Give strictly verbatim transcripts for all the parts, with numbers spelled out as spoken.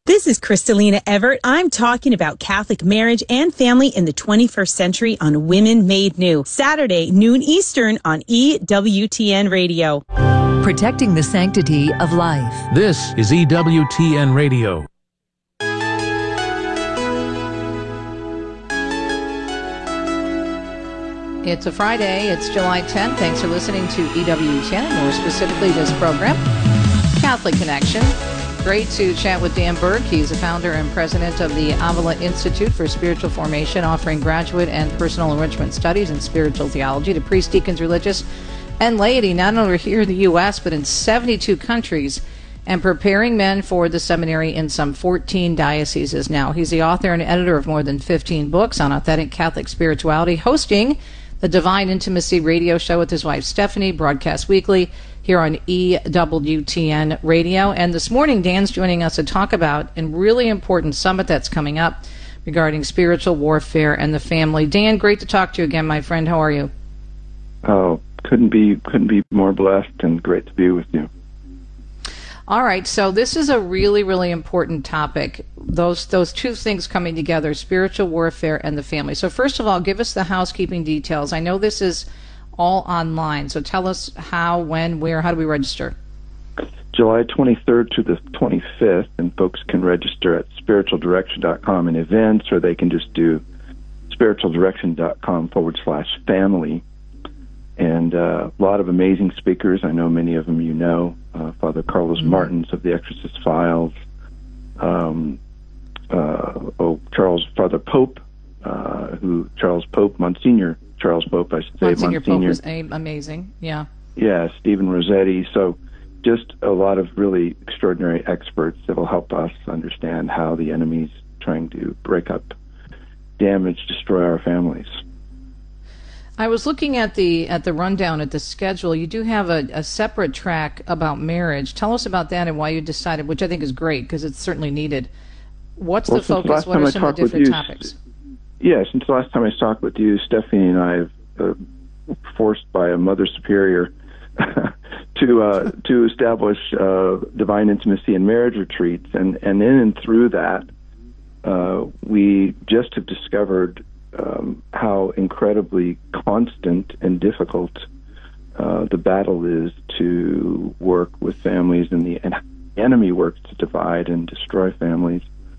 This is Kristalina Everett. I'm talking about Catholic marriage and family in the twenty-first century on Women Made New. Saturday, noon Eastern on E W T N Radio. Protecting the sanctity of life. This is E W T N Radio. It's a Friday. It's July tenth. Thanks for listening to E W T N, more specifically this program, Catholic Connection. Great to chat with Dan Burke. He's the founder and president of the Avila Institute for Spiritual Formation, offering graduate and personal enrichment studies in spiritual theology to priests, deacons, religious, and laity, not only here in the U S, but in seventy-two countries, and preparing men for the seminary in some fourteen dioceses now. He's the author and editor of more than fifteen books on authentic Catholic spirituality, hosting the Divine Intimacy radio show with his wife Stephanie, broadcast weekly here on E W T N Radio. And this morning, Dan's joining us to talk about a really important summit that's coming up regarding spiritual warfare and the family. Dan, great to talk to you again, my friend. How are you? Oh, couldn't be couldn't be more blessed, and great to be with you. All right, so this is a really, really important topic, those those two things coming together, spiritual warfare and the family. So first of all, give us the housekeeping details. I know this is all online, so tell us how, when, where, how do we register? July twenty-third to the twenty-fifth, and folks can register at spiritual direction dot com in events, or they can just do spiritual direction dot com forward slash family. And uh, a lot of amazing speakers. I know many of them you know. Uh, Father Carlos mm-hmm. Martins of the Exorcist Files. Um, uh, oh, Charles, Father Pope, uh, who, Charles Pope, Monsignor Charles Pope, I should say. Monsignor, Monsignor. Pope was a- amazing, yeah. Yeah, Stephen Rossetti. So just a lot of really extraordinary experts that will help us understand how the enemy's trying to break up, damage, destroy our families. I was looking at the at the rundown at the schedule. You do have a, a separate track about marriage. Tell us about that and why you decided, which I think is great because it's certainly needed. What's well, the focus? What are some of the different you, topics? Yeah, since the last time I talked with you, Stephanie and I have uh, forced by a Mother Superior to uh, to establish uh, divine intimacy and marriage retreats, and and in and through that, uh, we just have discovered Um, how incredibly constant and difficult uh, the battle is to work with families, and the, and the enemy works to divide and destroy families.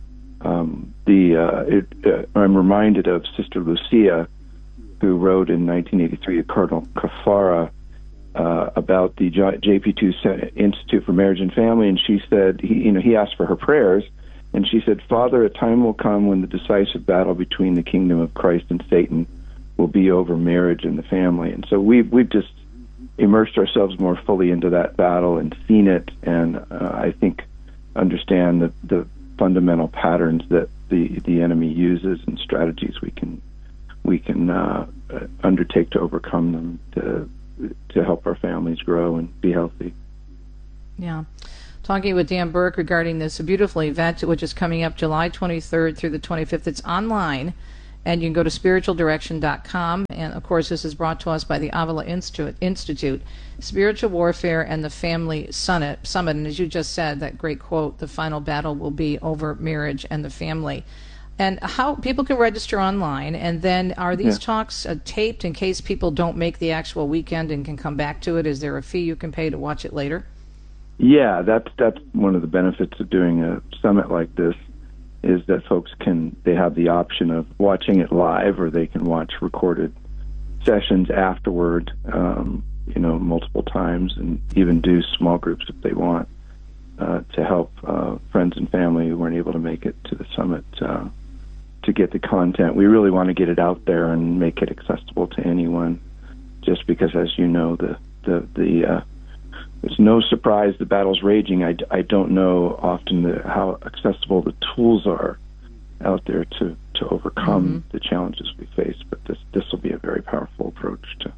Um, the uh, it, uh, I'm reminded of Sister Lucia, who wrote in nineteen eighty-three to Cardinal Caffarra uh, about the J P two Institute for Marriage and Family, and she said, he, you know, he asked for her prayers. And she said, Father, a time will come when the decisive battle between the kingdom of Christ and Satan will be over marriage and the family. And so we've, we've just immersed ourselves more fully into that battle and seen it, and uh, I think understand the, the fundamental patterns that the, the enemy uses and strategies we can we can uh, undertake to overcome them to to help our families grow and be healthy. Yeah. Talking with Dan Burke regarding this beautiful event, which is coming up July twenty-third through the twenty-fifth. It's online, and you can go to spiritual direction dot com. And, of course, this is brought to us by the Avila Institute, Institute Spiritual Warfare and the Family Summit. And as you just said, that great quote, the final battle will be over marriage and the family. And how people can register online, and then are these yeah. talks uh, taped in case people don't make the actual weekend and can come back to it? Is there a fee you can pay to watch it later? Yeah, that's that's one of the benefits of doing a summit like this, is that folks can, they have the option of watching it live, or they can watch recorded sessions afterward, um, you know, multiple times, and even do small groups if they want, uh, to help uh, friends and family who weren't able to make it to the summit uh, to get the content. We really want to get it out there and make it accessible to anyone, just because, as you know, the, the, the uh, there's no surprise the battle's raging. I, I don't know often the, how accessible the tools are out there to, to overcome mm-hmm. the challenges we face. But this this will be a very powerful approach to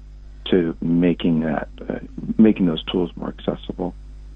to making that uh, making those tools more accessible.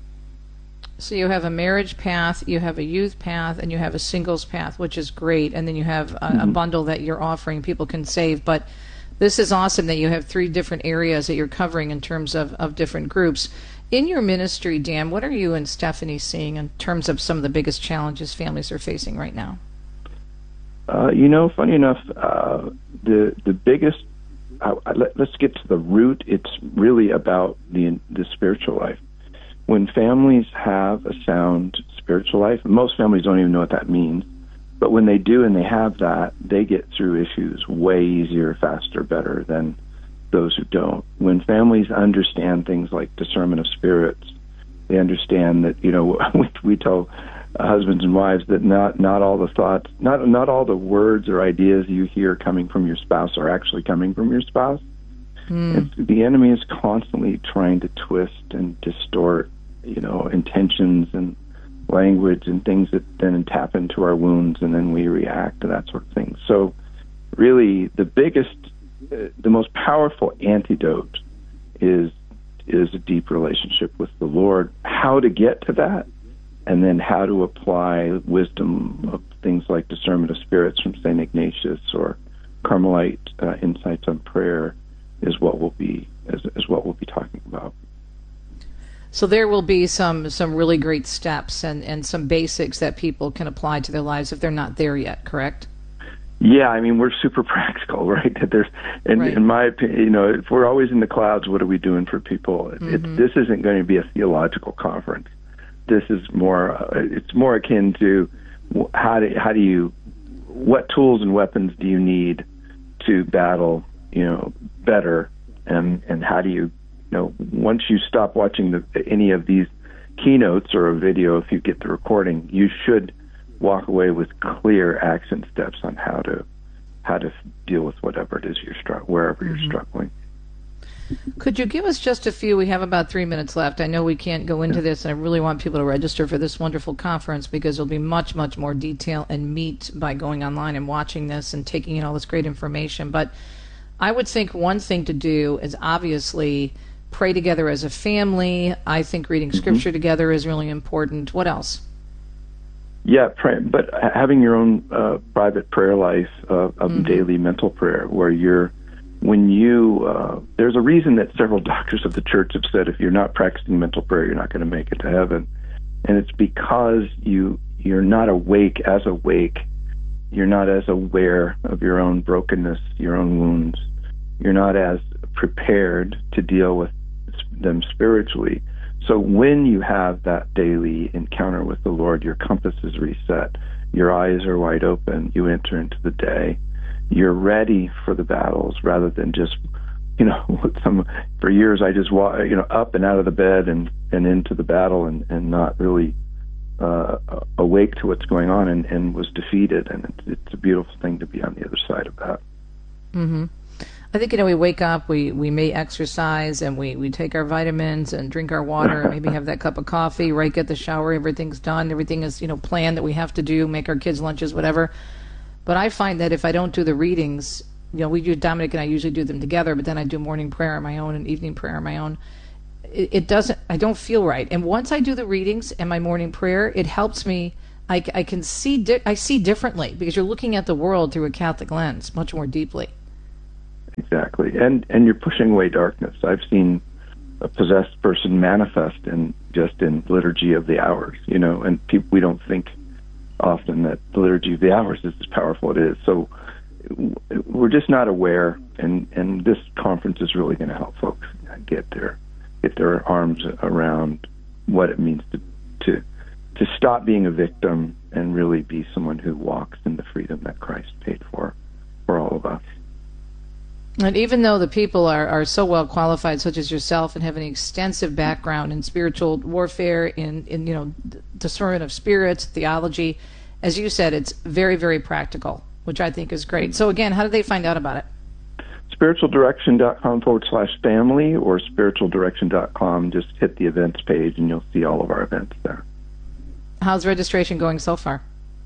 So you have a marriage path, you have a youth path, and you have a singles path, which is great. And then you have a, mm-hmm. a bundle that you're offering people can save. But this is awesome that you have three different areas that you're covering in terms of, of different groups. In your ministry, Dan, what are you and Stephanie seeing in terms of some of the biggest challenges families are facing right now? Uh, you know, funny enough, uh, the the biggest, uh, let, let's get to the root. It's really about the the spiritual life. When families have a sound spiritual life, most families don't even know what that means, but when they do and they have that, they get through issues way easier, faster, better than those who don't. When families understand things like discernment of spirits, they understand that, you know, we, we tell husbands and wives that not not all the thoughts, not not all the words or ideas you hear coming from your spouse are actually coming from your spouse. Mm. It's, the enemy is constantly trying to twist and distort, you know, intentions and language and things that then tap into our wounds, and then we react to that sort of thing. So really the biggest, uh, the most powerful antidote is is a deep relationship with the Lord, how to get to that, and then how to apply wisdom of things like discernment of spirits from Saint Ignatius or Carmelite uh, insights on prayer is what we'll be is, is what we'll be talking about. So there will be some some really great steps and, and some basics that people can apply to their lives if they're not there yet, correct? Yeah, I mean, we're super practical, right? There's, in, right. in my opinion, you know, if we're always in the clouds, what are we doing for people? Mm-hmm. It, this isn't going to be a theological conference. This is more, uh, it's more akin to how do, how do you, what tools and weapons do you need to battle, you know, better, and, and how do you, you know, once you stop watching the, any of these keynotes or a video, if you get the recording, you should walk away with clear action steps on how to how to deal with whatever it is you're struck wherever mm-hmm. you're struggling. Could you give us just a few? We have about three minutes left. I know we can't go into this, and I really want people to register for this wonderful conference because there'll be much, much more detail and meat by going online and watching this and taking in all this great information. But I would think one thing to do is obviously pray together as a family. I think reading mm-hmm. scripture together is really important. What else? Yeah, pray, but having your own uh, private prayer life uh, of mm-hmm. daily mental prayer where you're, when you, uh, there's a reason that several doctors of the church have said if you're not practicing mental prayer, you're not going to make it to heaven. And it's because you, you're not awake as awake. You're not as aware of your own brokenness, your own wounds. You're not as prepared to deal with them spiritually. So when you have that daily encounter with the Lord, your compass is reset, your eyes are wide open, you enter into the day, you're ready for the battles rather than just, you know, some, for years I just walk, you know, up and out of the bed and, and into the battle and, and not really uh, awake to what's going on and, and was defeated. And it's, it's a beautiful thing to be on the other side of that. Mm-hmm. I think, you know, we wake up, we, we may exercise, and we, we take our vitamins and drink our water and maybe have that cup of coffee, right, get the shower, everything's done, everything is, you know, planned that we have to do, make our kids' lunches, whatever. But I find that if I don't do the readings, you know, we do, Dominic and I usually do them together, but then I do morning prayer on my own and evening prayer on my own. It, it doesn't, I don't feel right. And once I do the readings and my morning prayer, it helps me, I, I can see, di- I see differently because you're looking at the world through a Catholic lens much more deeply. Exactly, and and you're pushing away darkness. I've seen a possessed person manifest in just in liturgy of the hours, you know, and people, we don't think often that the liturgy of the hours is as powerful as it is. So we're just not aware, and, and this conference is really going to help folks get their get their arms around what it means to to to stop being a victim and really be someone who walks in the freedom that Christ paid for for all of us. And even though the people are, are so well qualified, such as yourself, and have an extensive background in spiritual warfare, in, in you know, discernment of spirits, theology, as you said, it's very, very practical, which I think is great. So again, how do they find out about it? spiritualdirection.com forward slash family or spiritualdirection dot com. Just hit the events page and you'll see all of our events there. How's registration going so far?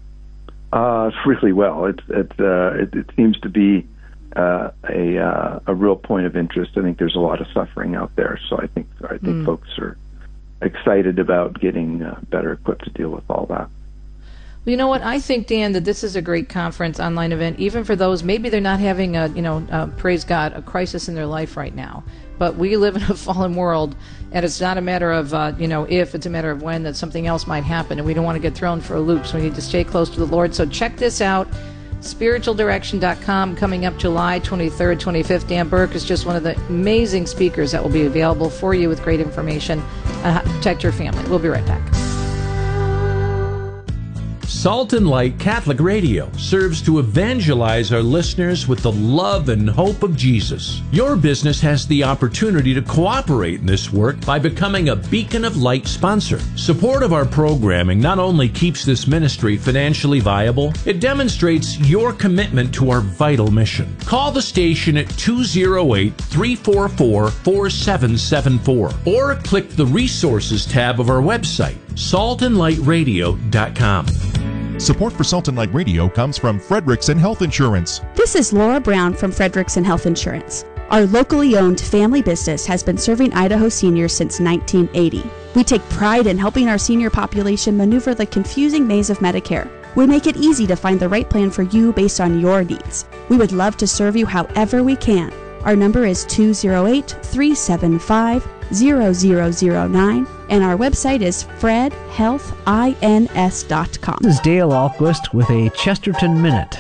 Uh, really well. It's, it's, uh, it, it seems to be Uh, a uh, a real point of interest. I think there's a lot of suffering out there, so I think I think mm. folks are excited about getting uh, better equipped to deal with all that. Well, you know what? I think, Dan, that this is a great conference, online event, even for those maybe they're not having a, you know, uh, praise God, a crisis in their life right now, but we live in a fallen world, and it's not a matter of, uh, you know, if, it's a matter of when that something else might happen, and we don't want to get thrown for a loop, so we need to stay close to the Lord. So check this out, spiritual direction dot com, coming up July twenty-third, twenty-fifth. Dan Burke is just one of the amazing speakers that will be available for you with great information on how to protect your family. We'll be right back. Salt and Light Catholic Radio serves to evangelize our listeners with the love and hope of Jesus. Your business has the opportunity to cooperate in this work by becoming a Beacon of Light sponsor. Support of our programming not only keeps this ministry financially viable, it demonstrates your commitment to our vital mission. Call the station at two oh eight, three four four, four seven seven four or click the Resources tab of our website, salt and light radio dot com. Support for Salt and Light Radio comes from Frederickson Health Insurance. This is Laura Brown from Frederickson Health Insurance. Our locally owned family business has been serving Idaho seniors since nineteen eighty. We take pride in helping our senior population maneuver the confusing maze of Medicare. We make it easy to find the right plan for you based on your needs. We would love to serve you however we can. Our number is two oh eight, three seven five, zero zero zero nine, and our website is fred health ins dot com. This is Dale Alquist with a Chesterton Minute.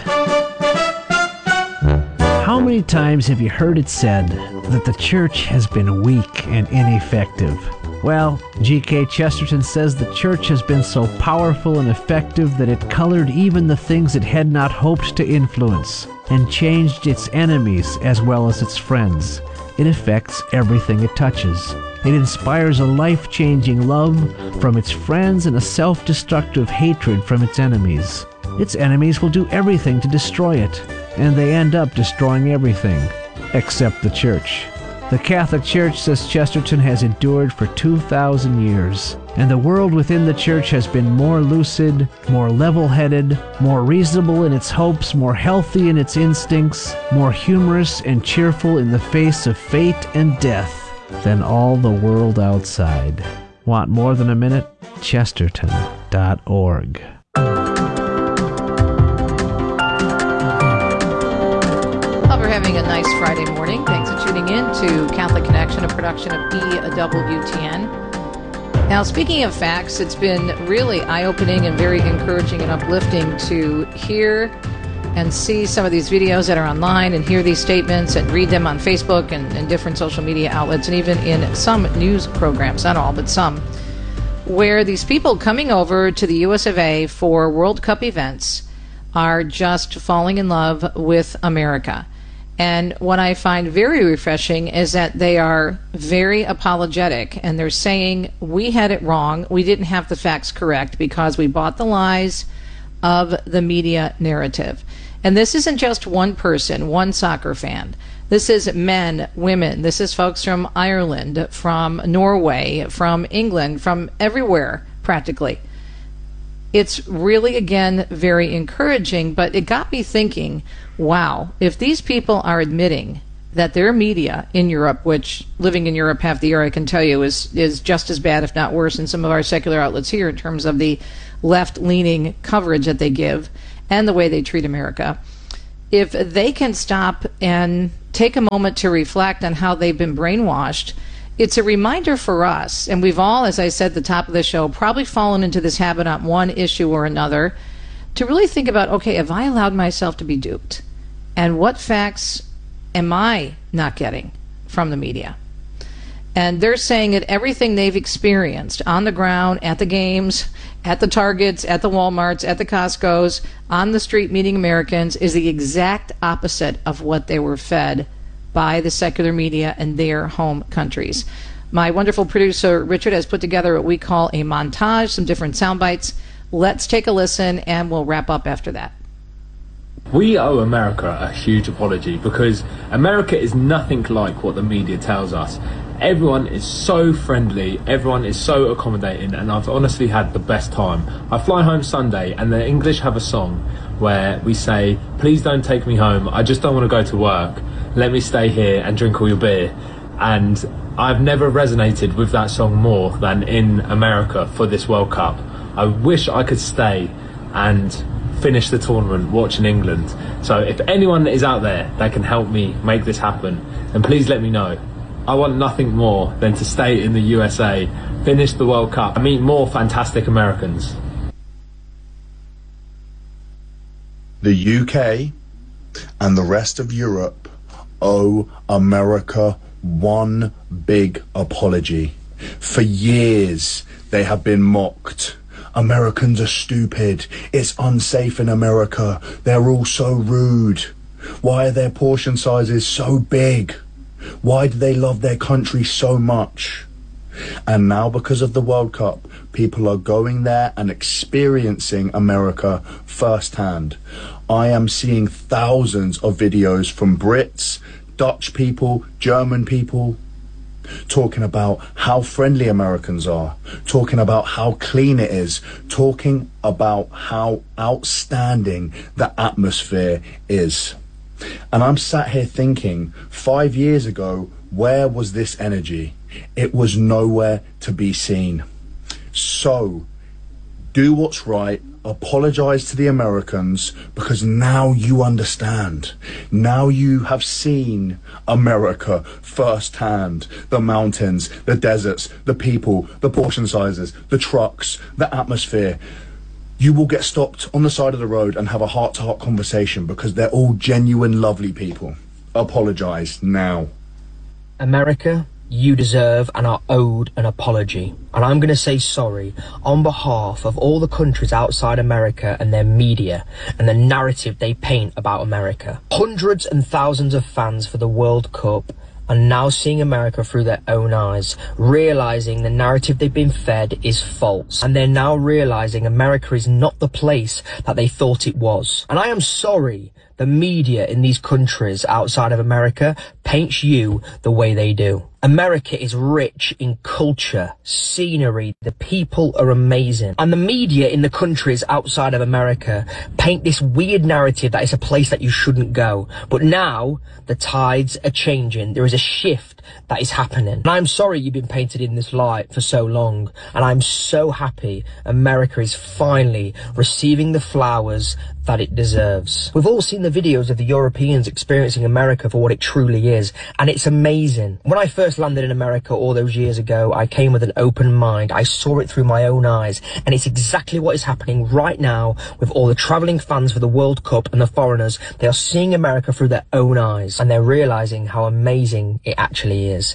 How many times have you heard it said that the church has been weak and ineffective? Well, G K Chesterton says the church has been so powerful and effective that it colored even the things it had not hoped to influence, and changed its enemies as well as its friends. It affects everything it touches. It inspires a life-changing love from its friends and a self-destructive hatred from its enemies. Its enemies will do everything to destroy it, and they end up destroying everything, except the church. The Catholic Church, says Chesterton, has endured for two thousand years, and the world within the church has been more lucid, more level-headed, more reasonable in its hopes, more healthy in its instincts, more humorous and cheerful in the face of fate and death than all the world outside. Want more than a minute? Chesterton dot org. Having a nice Friday morning. Thanks for tuning in to Catholic Connection, a production of E W T N. Now, speaking of facts, it's been really eye-opening and very encouraging and uplifting to hear and see some of these videos that are online and hear these statements and read them on Facebook and, and different social media outlets and even in some news programs, not all, but some, where these people coming over to the U S of A for World Cup events are just falling in love with America. And what I find very refreshing is that they are very apologetic, and they're saying, we had it wrong, we didn't have the facts correct because we bought the lies of the media narrative. And this isn't just one person, one soccer fan. This is men, women, this is folks from Ireland, from Norway, from England, from everywhere, practically. It's really, again, very encouraging, but it got me thinking, wow, if these people are admitting that their media in Europe, which living in Europe half the year I can tell you is, is just as bad, if not worse, than some of our secular outlets here in terms of the left-leaning coverage that they give and the way they treat America, if they can stop and take a moment to reflect on how they've been brainwashed, it's a reminder for us, and we've all, as I said at the top of the show, probably fallen into this habit on one issue or another, to really think about, okay, have I allowed myself to be duped? And what facts am I not getting from the media? And they're saying that everything they've experienced on the ground, at the games, at the Targets, at the Walmarts, at the Costco's, on the street meeting Americans, is the exact opposite of what they were fed by the secular media in their home countries. My wonderful producer, Richard, has put together what we call a montage, some different sound bites. Let's take a listen, and we'll wrap up after that. We owe America a huge apology because America is nothing like what the media tells us. Everyone is so friendly, everyone is so accommodating, and I've honestly had the best time. I fly home Sunday, and the English have a song where we say, please don't take me home, I just don't want to go to work. Let me stay here and drink all your beer. And I've never resonated with that song more than in America for this World Cup. I wish I could stay and finish the tournament watching England. So if anyone is out there that can help me make this happen, then please let me know. I want nothing more than to stay in the U S A, finish the World Cup, and meet more fantastic Americans. The U K and the rest of Europe owe America one big apology. For years, they have been mocked. Americans are stupid. It's unsafe in America. They're all so rude. Why are their portion sizes so big? Why do they love their country so much? And now, because of the World Cup, people are going there and experiencing America firsthand. I am seeing thousands of videos from Brits, Dutch people, German people, talking about how friendly Americans are, talking about how clean it is, talking about how outstanding the atmosphere is. And I'm sat here thinking, five years ago, where was this energy? It was nowhere to be seen. So, do what's right, apologize to the Americans, because now you understand. Now you have seen America firsthand. The mountains, the deserts, the people, the portion sizes, the trucks, the atmosphere. You will get stopped on the side of the road and have a heart-to-heart conversation because they're all genuine, lovely people. Apologize now. America, you deserve and are owed an apology. And I'm going to say sorry on behalf of all the countries outside America and their media and the narrative they paint about America. Hundreds and thousands of fans for the World Cup are now seeing America through their own eyes, realizing the narrative they've been fed is false. And they're now realizing America is not the place that they thought it was. And I am sorry the media in these countries outside of America paints you the way they do. America is rich in culture, scenery, the people are amazing. And the media in the countries outside of America paint this weird narrative that it's a place that you shouldn't go. But now the tides are changing. There is a shift that is happening. And I'm sorry you've been painted in this light for so long. And I'm so happy America is finally receiving the flowers that it deserves. We've all seen the videos of the Europeans experiencing America for what it truly is, and it's amazing. When I first landed in America all those years ago, I came with an open mind. I saw it through my own eyes, and it's exactly what is happening right now with all the travelling fans for the World Cup and the foreigners. They are seeing America through their own eyes, and they're realising how amazing it actually is.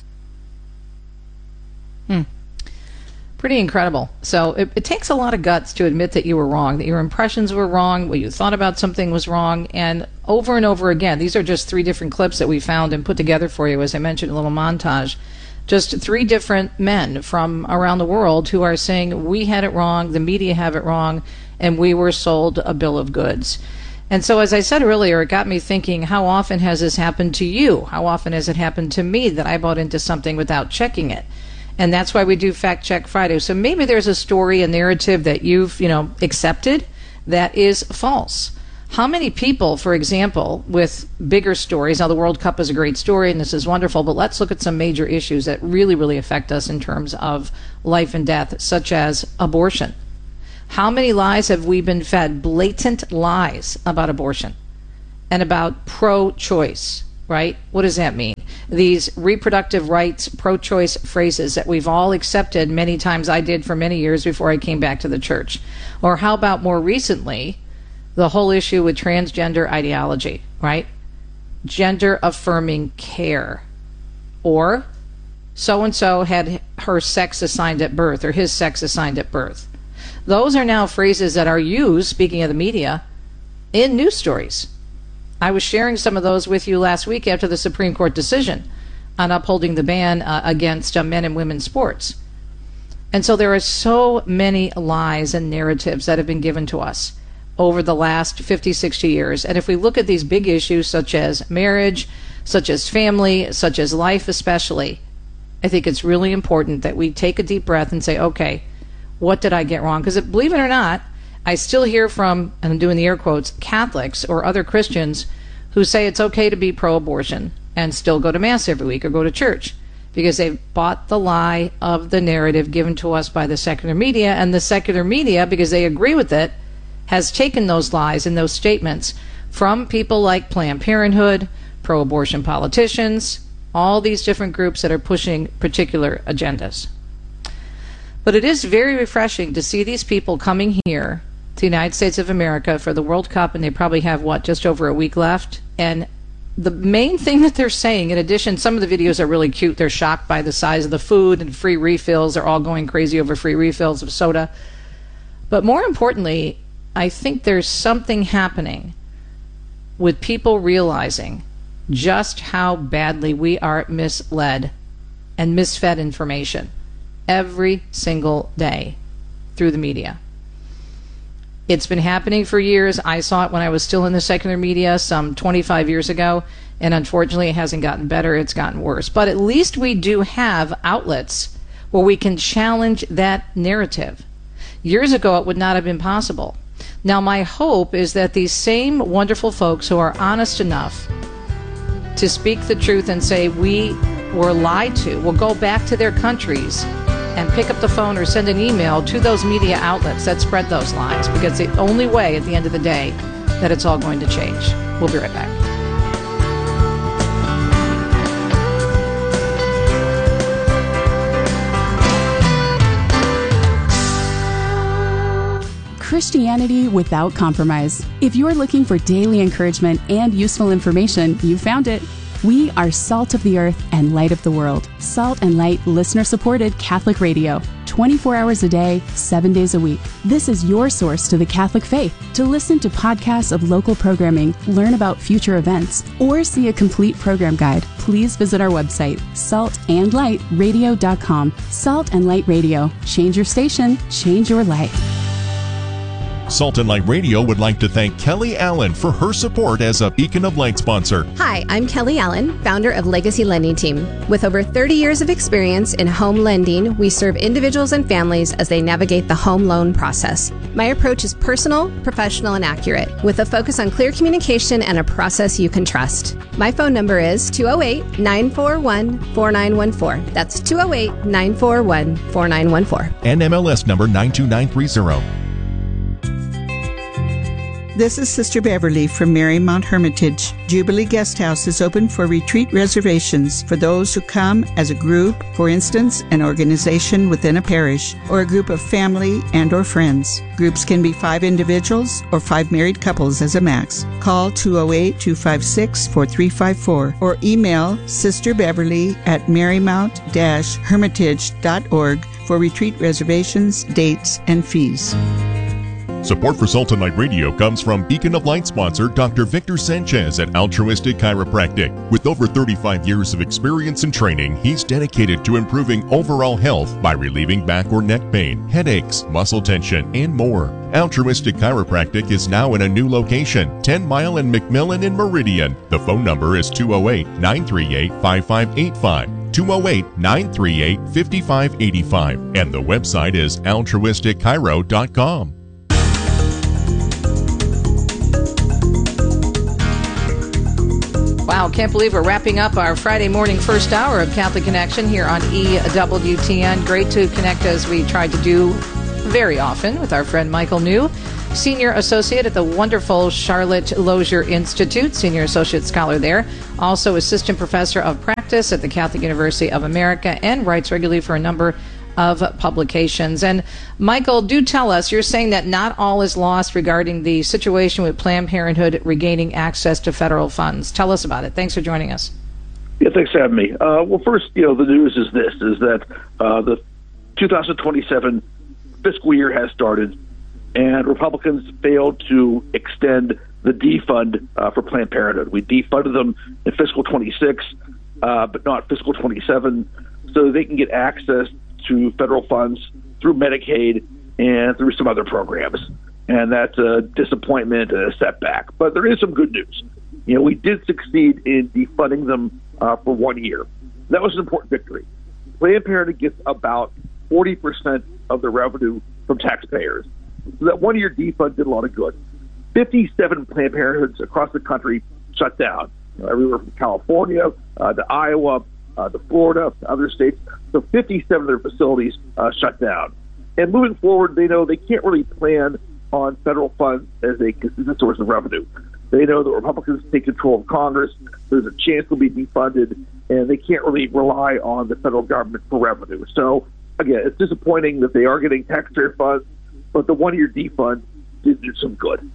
Hmm. Pretty incredible. So it, it takes a lot of guts to admit that you were wrong, that your impressions were wrong, what you thought about something was wrong, and over and over again. These are just three different clips that we found and put together for you, as I mentioned, a little montage. Just three different men from around the world who are saying, we had it wrong, the media have it wrong, and we were sold a bill of goods. And so, as I said earlier, it got me thinking, how often has this happened to you? How often has it happened to me that I bought into something without checking it? And that's why we do Fact Check Friday. So maybe there's a story, a narrative that you've, you know, accepted that is false. How many people, for example, with bigger stories, now the World Cup is a great story and this is wonderful, but let's look at some major issues that really, really affect us in terms of life and death, such as abortion. How many lies have we been fed? Blatant lies about abortion and about pro-choice, right? What does that mean? These reproductive rights, pro-choice phrases that we've all accepted many times. I did for many years before I came back to the church. Or how about more recently, the whole issue with transgender ideology, right? Gender affirming care. Or so-and-so had her sex assigned at birth or his sex assigned at birth. Those are now phrases that are used, speaking of the media, in news stories. I was sharing some of those with you last week after the Supreme Court decision on upholding the ban uh, against uh, men and women's sports. And so there are so many lies and narratives that have been given to us over the last fifty, sixty years. And if we look at these big issues such as marriage, such as family, such as life especially, I think it's really important that we take a deep breath and say, okay, what did I get wrong? Because believe it or not, I still hear from, and I'm doing the air quotes, Catholics or other Christians who say it's okay to be pro-abortion and still go to Mass every week or go to church because they've bought the lie of the narrative given to us by the secular media, and the secular media, because they agree with it, has taken those lies and those statements from people like Planned Parenthood, pro-abortion politicians, all these different groups that are pushing particular agendas. But it is very refreshing to see these people coming here to the United States of America for the World Cup, and they probably have, what, just over a week left? And the main thing that they're saying, in addition, some of the videos are really cute. They're shocked by the size of the food and free refills. They're all going crazy over free refills of soda. But more importantly, I think there's something happening with people realizing just how badly we are misled and misfed information every single day through the media. It's been happening for years. I saw it when I was still in the secular media some twenty-five years ago, and unfortunately it hasn't gotten better, it's gotten worse. But at least we do have outlets where we can challenge that narrative. Years ago it would not have been possible. Now my hope is that these same wonderful folks who are honest enough to speak the truth and say we were lied to will go back to their countries and pick up the phone or send an email to those media outlets that spread those lies, because it's the only way at the end of the day that it's all going to change. We'll be right back. Christianity without compromise. If you're looking for daily encouragement and useful information, you found it. We are Salt of the Earth and Light of the World. Salt and Light listener-supported Catholic radio. twenty-four hours a day, seven days a week. This is your source to the Catholic faith. To listen to podcasts of local programming, learn about future events, or see a complete program guide, please visit our website, salt and light radio dot com. Salt and Light Radio. Change your station, change your life. Salt and Light Radio would like to thank Kelly Allen for her support as a Beacon of Light sponsor. Hi, I'm Kelly Allen, founder of Legacy Lending Team. With over thirty years of experience in home lending, we serve individuals and families as they navigate the home loan process. My approach is personal, professional, and accurate, with a focus on clear communication and a process you can trust. My phone number is two oh eight, nine four one, four nine one four. That's two oh eight, nine four one, four nine one four. N M L S number nine two nine three zero. This is Sister Beverly from Marymount Hermitage. Jubilee Guest House is open for retreat reservations for those who come as a group, for instance, an organization within a parish, or a group of family and or friends. Groups can be five individuals or five married couples as a max. Call two oh eight, two five six, four three five four or email Sister Beverly at marymount dash hermitage dot org for retreat reservations, dates, and fees. Support for Salt and Light Radio comes from Beacon of Light sponsor Doctor Victor Sanchez at Altruistic Chiropractic. With over thirty-five years of experience and training, he's dedicated to improving overall health by relieving back or neck pain, headaches, muscle tension, and more. Altruistic Chiropractic is now in a new location, ten mile and McMillan in Meridian. The phone number is two oh eight, nine three eight, five five eight five. two oh eight, nine three eight, five five eight five. And the website is altruistic chiro dot com. Wow, can't believe we're wrapping up our Friday morning first hour of Catholic Connection here on E W T N. Great to connect as we try to do very often with our friend Michael New, Senior Associate at the wonderful Charlotte Lozier Institute, Senior Associate Scholar there. Also Assistant Professor of Practice at the Catholic University of America and writes regularly for a number of publications. And Michael, do tell us, you're saying that not all is lost regarding the situation with Planned Parenthood regaining access to federal funds. Tell us about it. Thanks for joining us. Yeah, thanks for having me. Uh, well, first, you know, the news is this, is that uh, the two thousand twenty-seven fiscal year has started, and Republicans failed to extend the defund uh, for Planned Parenthood. We defunded them in fiscal twenty-six, uh, but not fiscal twenty-seven, so they can get access to federal funds through Medicaid and through some other programs. And that's a disappointment and a setback. But there is some good news. You know, we did succeed in defunding them uh, for one year. That was an important victory. Planned Parenthood gets about forty percent of the revenue from taxpayers. So that one-year defund did a lot of good. fifty-seven Planned Parenthoods across the country shut down, you know, everywhere from California uh, to Iowa, uh, to Florida, to other states. So fifty-seven of their facilities uh, shut down. And moving forward, they know they can't really plan on federal funds as a consistent source of revenue. They know that Republicans take control of Congress. there's a chance they'll be defunded, and they can't really rely on the federal government for revenue. So, again, it's disappointing that they are getting taxpayer funds, but the one-year defund did do some good.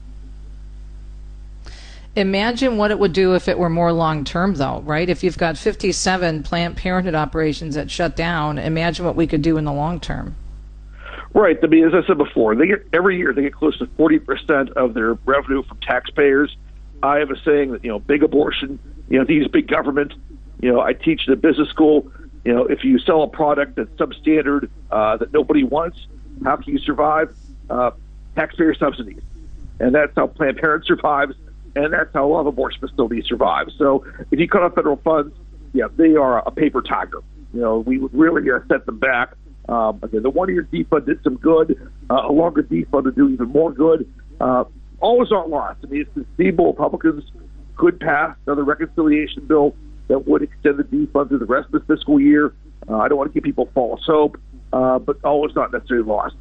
Imagine what it would do if it were more long-term, though, right? If you've got fifty-seven Planned Parenthood operations that shut down, imagine what we could do in the long term. Right. I mean, as I said before, they get every year they get close to forty percent of their revenue from taxpayers. I have a saying that, you know, big abortion, you know, these big government, you know, I teach at a business school, you know, if you sell a product that's substandard, uh, that nobody wants, how can you survive? Uh, taxpayer subsidies. And that's how Planned Parenthood survives, and that's how a lot of abortion facilities survive. So if you cut off federal funds, yeah, they are a paper tiger. You know, we would really uh, set them back. Um, again, the one-year defund did some good. Uh, a longer defund would do even more good. Uh, all is not lost. I mean, it's conceivable Republicans could pass another reconciliation bill that would extend the defund through the rest of the fiscal year. Uh, I don't want to give people false hope, uh, but all is not necessarily lost.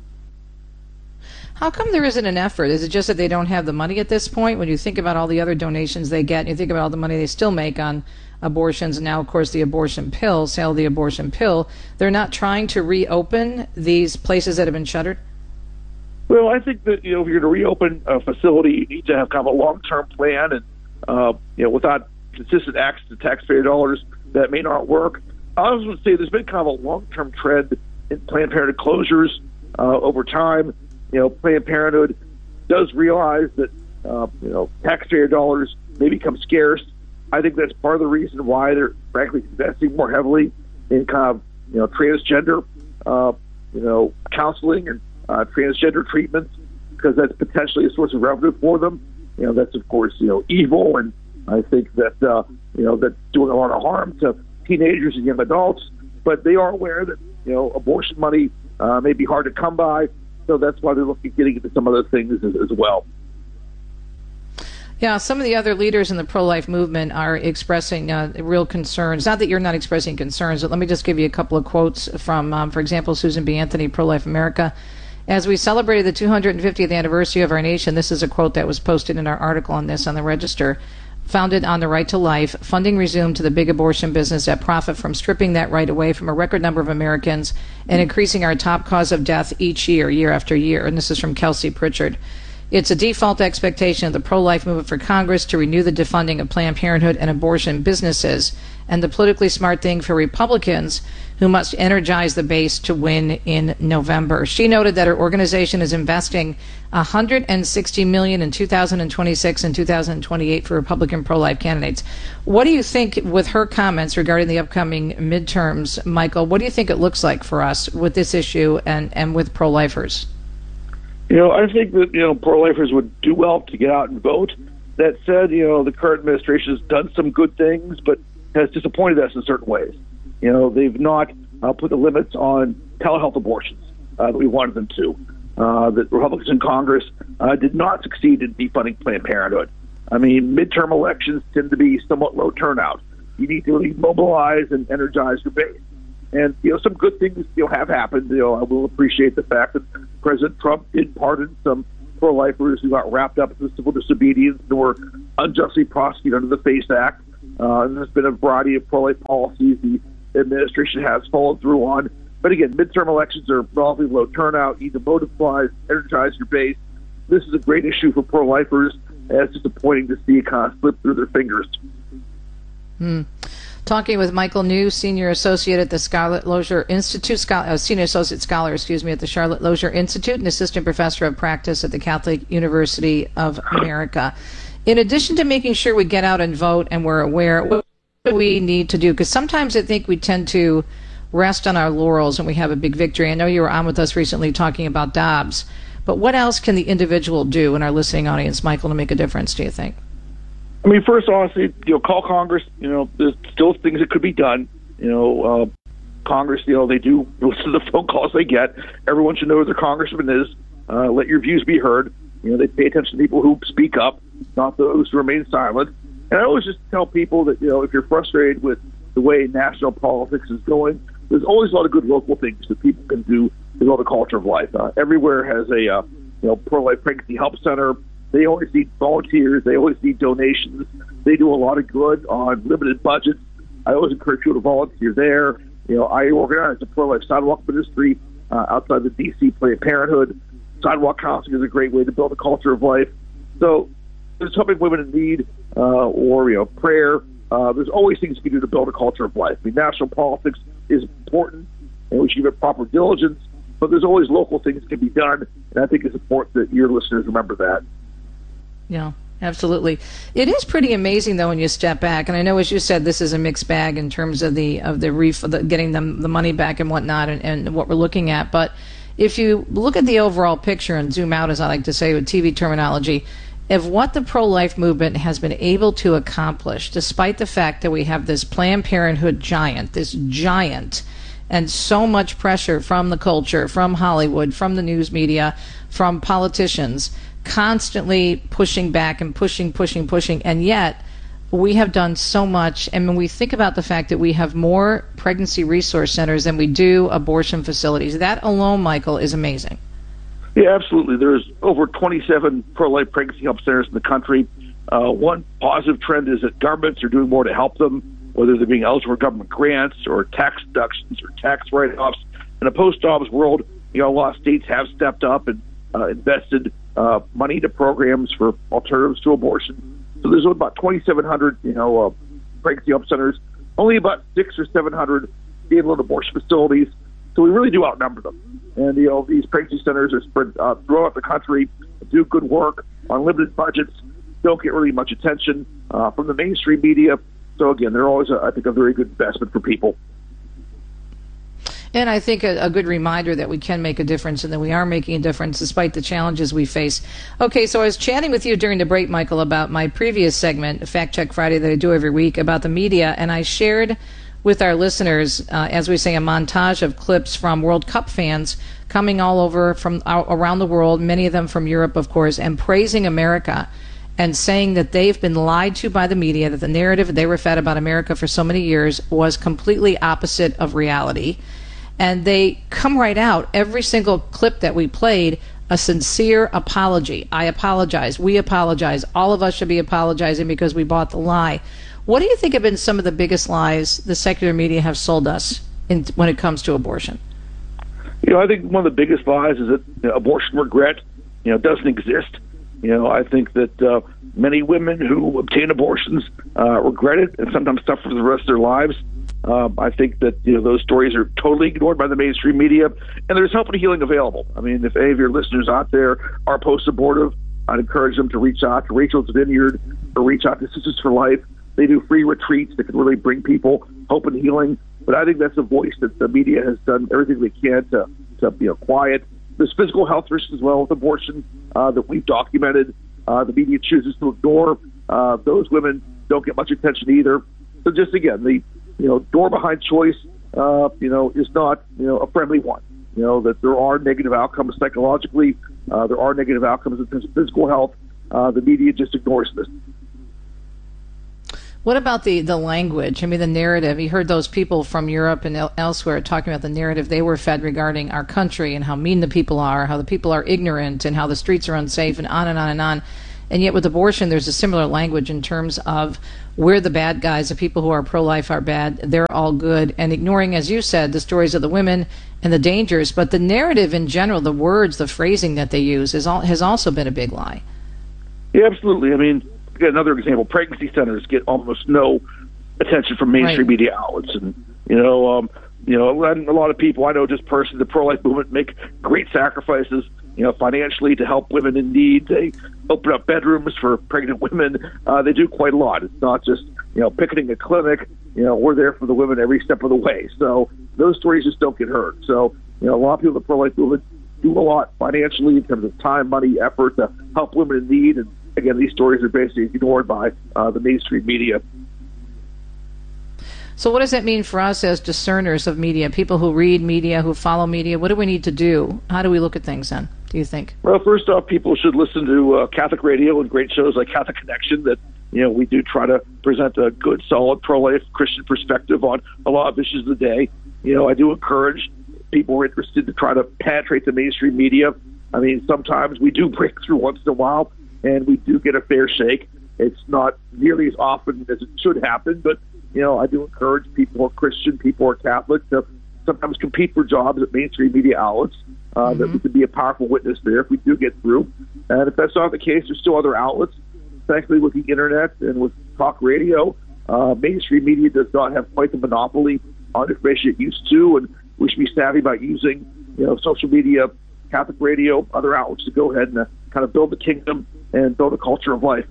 How come there isn't an effort? Is it just that they don't have the money at this point? When you think about all the other donations they get, and you think about all the money they still make on abortions, and now, of course, the abortion pill, sale of the abortion pill, they're not trying to reopen these places that have been shuttered? Well, I think that, you know, if you're going to reopen a facility, you need to have kind of a long-term plan, and, uh, you know, without consistent access to taxpayer dollars, that may not work. I also would say there's been kind of a long-term trend in Planned Parenthood closures uh, over time. You know, Planned Parenthood does realize that, uh, you know, taxpayer dollars may become scarce. I think that's part of the reason why they're, frankly, investing more heavily in kind of, you know, transgender, uh, you know, counseling and uh, transgender treatments, because that's potentially a source of revenue for them. You know, that's, of course, you know, evil, and I think that, uh, you know, that's doing a lot of harm to teenagers and young adults. But they are aware that, you know, abortion money uh, may be hard to come by, so that's why they're looking at getting into some other things as, as well. Yeah, some of the other leaders in the pro-life movement are expressing uh, real concerns. Not that you're not expressing concerns, but let me just give you a couple of quotes from, um, for example, Susan B. Anthony, Pro-Life America. As we celebrated the two hundred fiftieth anniversary of our nation, this is a quote that was posted in our article on this on the Register. Founded on the right to life, funding resumed to the big abortion business that profit from stripping that right away from a record number of Americans and increasing our top cause of death each year, year after year. And this is from Kelsey Pritchard. It's a default expectation of the pro-life movement for Congress to renew the defunding of Planned Parenthood and abortion businesses, and the politically smart thing for Republicans, who must energize the base to win in November. She noted that her organization is investing one hundred sixty million dollars in two thousand twenty-six and two thousand twenty-eight for Republican pro-life candidates. What do you think, with her comments regarding the upcoming midterms, Michael, what do you think it looks like for us with this issue and, and with pro-lifers? You know, I think that, you know, pro-lifers would do well to get out and vote. That said, you know, the current administration has done some good things, but has disappointed us in certain ways. You know, they've not uh, put the limits on telehealth abortions uh, that we wanted them to. Uh, the Republicans in Congress uh, did not succeed in defunding Planned Parenthood. I mean, midterm elections tend to be somewhat low turnout. You need to really mobilize and energize your base. And, you know, some good things, you know, have happened. You know, I will appreciate the fact that President Trump did pardon some pro-lifers who got wrapped up in civil disobedience and were unjustly prosecuted under the FACE Act. Uh, and there's been a variety of pro-life policies the administration has followed through on. But again, midterm elections are relatively low turnout. You need to mobilize, energize your base. This is a great issue for pro-lifers, and it's disappointing to see it kind of slip through their fingers. Hmm. Talking with Michael New, Senior Associate at the Charlotte Lozier Institute, Scholar, uh, Senior Associate Scholar, excuse me, at the Charlotte Lozier Institute, and Assistant Professor of Practice at the Catholic University of America. In addition to making sure we get out and vote and we're aware, what do we need to do? Because sometimes I think we tend to rest on our laurels when we have a big victory. I know you were on with us recently talking about Dobbs, but what else can the individual do in our listening audience, Michael, to make a difference, do you think? I mean, first, honestly, you know, call Congress. You know, there's still things that could be done. You know, uh, Congress, you know, they do listen to the phone calls they get. Everyone should know who their congressman is. Uh, let your views be heard. You know, they pay attention to people who speak up, not those who remain silent. And I always just tell people that, you know, if you're frustrated with the way national politics is going, there's always a lot of good local things that people can do to build a culture of life. Uh, everywhere has a, uh, you know, pro-life pregnancy help center. They always need volunteers. They always need donations. They do a lot of good on limited budgets. I always encourage you to volunteer there. You know, I organize a pro-life sidewalk ministry uh, outside the D C Planned Parenthood. Sidewalk counseling is a great way to build a culture of life. So there's helping women in need, uh, or, you know, prayer. Uh, there's always things you can do to build a culture of life. I mean, national politics is important, and we should give it proper diligence, but there's always local things that can be done, and I think it's important that your listeners remember that. Yeah, absolutely. It is pretty amazing, though, when you step back, and I know, as you said, this is a mixed bag in terms of the of the, ref- the getting them the money back and whatnot, and, and what we're looking at, but if you look at the overall picture and zoom out, as I like to say with T V terminology, of what the pro-life movement has been able to accomplish, despite the fact that we have this Planned Parenthood giant, this giant, and so much pressure from the culture, from Hollywood, from the news media, from politicians, constantly pushing back and pushing, pushing, pushing, and yet we have done so much. And when we think about the fact that we have more pregnancy resource centers than we do abortion facilities, that alone, Michael, is amazing. Yeah, absolutely. There's over twenty-seven pro-life pregnancy help centers in the country. Uh, one positive trend is that governments are doing more to help them, whether they're being eligible for government grants or tax deductions or tax write-offs. In a post-jobs world, you know, a lot of states have stepped up and uh, invested uh, money into programs for alternatives to abortion. So there's about twenty-seven hundred, you know, uh, pregnancy help centers, only about six or seven hundred standalone abortion facilities. So we really do outnumber them. And, you know, these pregnancy centers are spread uh, throughout the country, do good work on limited budgets, don't get really much attention uh, from the mainstream media. So, again, they're always, a, I think, a very good investment for people. And I think a, a good reminder that we can make a difference and that we are making a difference despite the challenges we face. Okay, so I was chatting with you during the break, Michael, about my previous segment, Fact Check Friday, that I do every week about the media, and I shared with our listeners, uh, as we say, a montage of clips from World Cup fans coming all over from uh, around the world, many of them from Europe, of course, and praising America and saying that they've been lied to by the media, that the narrative they were fed about America for so many years was completely opposite of reality. And they come right out, every single clip that we played, a sincere apology. I apologize. We apologize. All of us should be apologizing because we bought the lie. What do you think have been some of the biggest lies the secular media have sold us in, when it comes to abortion? You know, I think one of the biggest lies is that, you know, abortion regret, you know, doesn't exist. You know, I think that uh, many women who obtain abortions uh, regret it and sometimes suffer for the rest of their lives. Um, I think that, you know, those stories are totally ignored by the mainstream media, and there's help and healing available. I mean, if any of your listeners out there are post-abortive, I'd encourage them to reach out to Rachel's Vineyard or reach out to Sisters for Life. They do free retreats that can really bring people hope and healing. But I think that's a voice that the media has done everything they can to, to you know, quiet. There's physical health risks as well with abortion uh, that we've documented. Uh, the media chooses to ignore. Uh, those women don't get much attention either. So just, again, the you know door behind choice, uh, you know, is not you know a friendly one. You know, that there are negative outcomes psychologically. Uh, there are negative outcomes in terms of physical health. Uh, the media just ignores this. What about the, the language? I mean, the narrative. You heard those people from Europe and el- elsewhere talking about the narrative they were fed regarding our country and how mean the people are, how the people are ignorant, and how the streets are unsafe, and on and on and on. And yet with abortion, there's a similar language in terms of we're the bad guys, the people who are pro-life are bad, they're all good, and ignoring, as you said, the stories of the women and the dangers. But the narrative in general, the words, the phrasing that they use is all, has also been a big lie. Yeah, absolutely. I mean, another example, pregnancy centers get almost no attention from mainstream right. media outlets. And, you know, um, you know, a lot of people I know just personally, the pro-life movement make great sacrifices, you know, financially to help women in need. They open up bedrooms for pregnant women. Uh, they do quite a lot. It's not just, you know, picketing a clinic. You know, we're there for the women every step of the way. So those stories just don't get heard. So, you know, a lot of people in the pro-life movement do a lot financially in terms of time, money, effort to help women in need. And again, these stories are basically ignored by uh, the mainstream media. So what does that mean for us as discerners of media, people who read media, who follow media? What do we need to do? How do we look at things then, do you think? Well, first off, people should listen to uh, Catholic radio and great shows like Catholic Connection that, you know, we do try to present a good, solid, pro-life Christian perspective on a lot of issues of the day. You know, I do encourage people who are interested to try to penetrate the mainstream media. I mean, sometimes we do break through once in a while, and we do get a fair shake. It's not nearly as often as it should happen, but, you know, I do encourage people who are Christian, people who are Catholic to sometimes compete for jobs at mainstream media outlets, uh, mm-hmm. that we can be a powerful witness there if we do get through. And if that's not the case, there's still other outlets. Thankfully, with the internet and with talk radio, uh, mainstream media does not have quite the monopoly on information it used to, and we should be savvy about using, you know, social media, Catholic radio, other outlets to go ahead and uh, kind of build the kingdom and build a culture of life.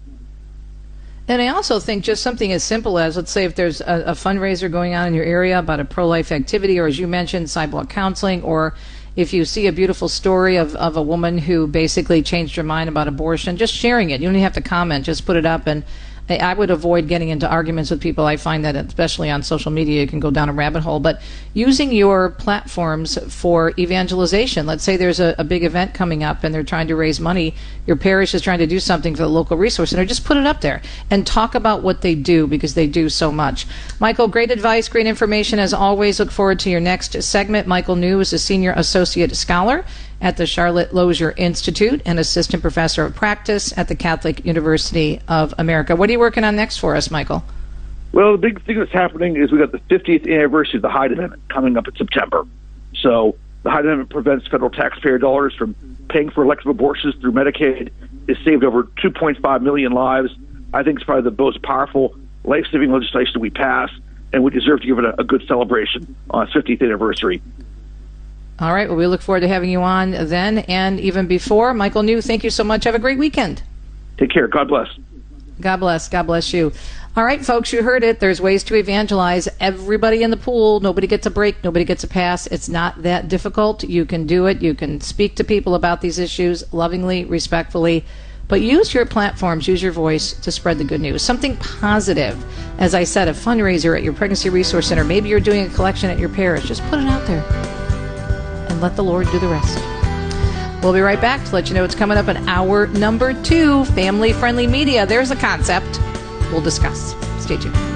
And I also think just something as simple as, let's say if there's a, a fundraiser going on in your area about a pro-life activity, or as you mentioned, sidewalk counseling, or if you see a beautiful story of, of a woman who basically changed her mind about abortion, just sharing it. You don't even have to comment, just put it up. And I, I would avoid getting into arguments with people. I find that especially on social media, you can go down a rabbit hole. But using your platforms for evangelization, let's say there's a, a big event coming up and they're trying to raise money. Your parish is trying to do something for the local resource center. Just put it up there and talk about what they do, because they do so much. Michael, great advice, great information as always. Look forward to your next segment. Michael New is a senior associate scholar at the Charlotte Lozier Institute and assistant professor of practice at the Catholic University of America. What are you working on next for us, Michael? Well, the big thing that's happening is we got the fiftieth anniversary of the Hyde Amendment coming up in September. So the Hyde Amendment prevents federal taxpayer dollars from paying for elective abortions through Medicaid. It's saved over two point five million lives. I think it's probably the most powerful life-saving legislation we pass, and we deserve to give it a, a good celebration on its fiftieth anniversary. All right. Well, we look forward to having you on then and even before. Michael New, thank you so much. Have a great weekend. Take care. God bless. God bless. God bless you. All right, folks, you heard it. There's ways to evangelize. Everybody in the pool. Nobody gets a break. Nobody gets a pass. It's not that difficult. You can do it. You can speak to people about these issues lovingly, respectfully. But use your platforms, use your voice to spread the good news. Something positive. As I said, a fundraiser at your pregnancy resource center. Maybe you're doing a collection at your parish. Just put it out there. And let the Lord do the rest. We'll be right back to let you know what's coming up in hour number two, family-friendly media. There's a concept we'll discuss. Stay tuned.